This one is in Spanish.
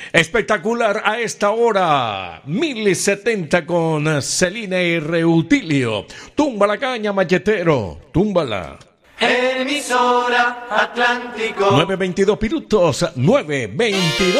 Espectacular a esta hora. 1070 con Celina y Reutilio. Tumba la caña, machetero. Túmbala. Emisora Atlántico. 9:22 minutos. 9:22.